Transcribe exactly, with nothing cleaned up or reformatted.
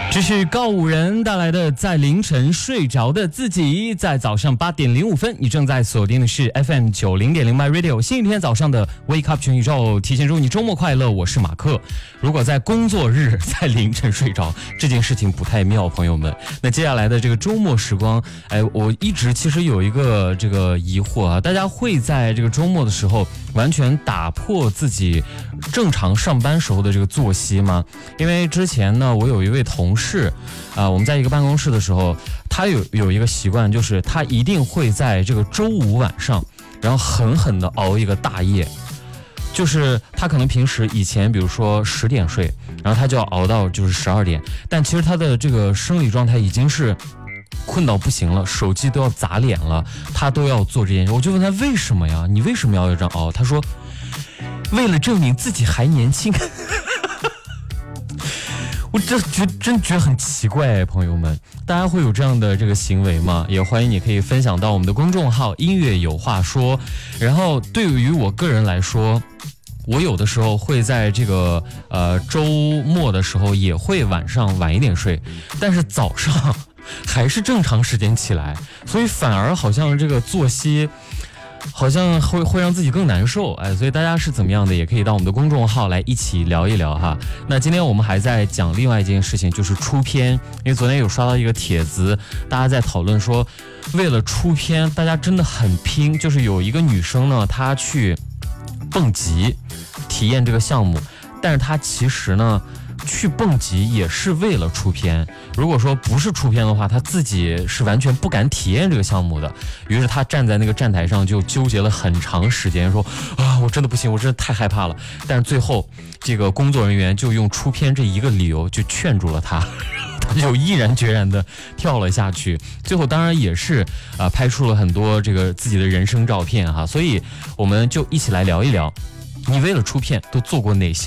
这是告五人带来的在凌晨睡着的自己，在早上八点零五分，你正在锁定的是 F M 九零点零 My Radio 新一天早上的 Wake Up 全宇宙，提前祝你周末快乐，我是马克。如果在工作日在凌晨睡着，这件事情不太妙，朋友们。那接下来的这个周末时光，哎，我一直其实有一个这个疑惑啊，大家会在这个周末的时候完全打破自己正常上班时候的这个作息吗？因为之前呢，我有一位同事啊、呃，我们在一个办公室的时候，他有有一个习惯，就是他一定会在这个周五晚上，然后狠狠的熬一个大夜。就是他可能平时以前比如说十点睡，然后他就要熬到就是十二点，但其实他的这个生理状态已经是困到不行了，手机都要砸脸了，他都要做这件事。我就问他为什么呀？你为什么要这样熬？他说为了证明自己还年轻。我这觉真觉得很奇怪，朋友们，大家会有这样的这个行为吗？也欢迎你可以分享到我们的公众号音乐有话说。然后对于我个人来说，我有的时候会在这个呃周末的时候也会晚上晚一点睡，但是早上还是正常时间起来，所以反而好像这个作息好像会会让自己更难受，哎，所以大家是怎么样的，也可以到我们的公众号来一起聊一聊哈。那今天我们还在讲另外一件事情，就是出片，因为昨天有刷到一个帖子，大家在讨论说，为了出片，大家真的很拼，就是有一个女生呢，她去蹦极体验这个项目，但是她其实呢，去蹦极也是为了出片。如果说不是出片的话，他自己是完全不敢体验这个项目的。于是他站在那个站台上就纠结了很长时间，说啊，我真的不行，我真的太害怕了。但是最后这个工作人员就用出片这一个理由就劝住了他，他就毅然决然的跳了下去。最后当然也是啊、呃，拍出了很多这个自己的人生照片哈。所以我们就一起来聊一聊，你为了出片都做过哪些